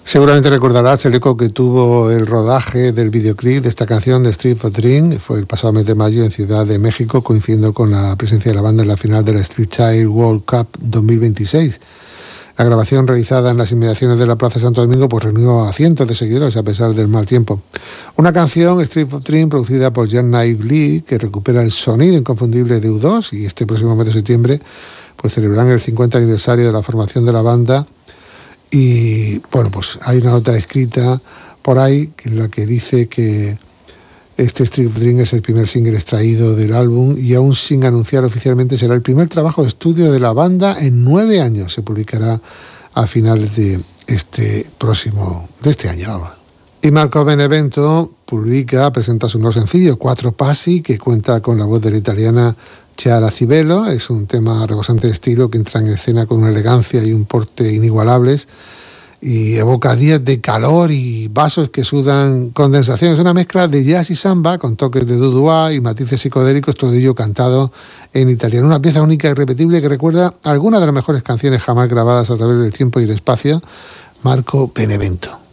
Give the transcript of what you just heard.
Seguramente recordarás el eco que tuvo el rodaje del videoclip de esta canción de Street of Dreams. Fue el pasado mes de mayo en Ciudad de México, coincidiendo con la presencia de la banda en la final de la Street Child World Cup 2026. La grabación realizada en las inmediaciones de la Plaza Santo Domingo pues reunió a cientos de seguidores a pesar del mal tiempo. Una canción, Street of Dreams, producida por Jan-Knife Lee, que recupera el sonido inconfundible de U2, y este próximo mes de septiembre pues celebrarán el 50 aniversario de la formación de la banda. Y bueno, pues hay una nota escrita por ahí en la que dice que este Street of Dreams es el primer single extraído del álbum y aún sin anunciar oficialmente será el primer trabajo de estudio de la banda en 9 años. Se publicará a finales de este año. Y Marco Benevento presenta su nuevo sencillo, Quattro Passi, que cuenta con la voz de la italiana Chiara Cibello. Es un tema rebosante de estilo que entra en escena con una elegancia y un porte inigualables y evoca días de calor y vasos que sudan condensación. Es una mezcla de jazz y samba con toques de dudua y matices psicodélicos, todo ello cantado en italiano. Una pieza única e irrepetible que recuerda algunas de las mejores canciones jamás grabadas a través del tiempo y el espacio. Marco Benevento.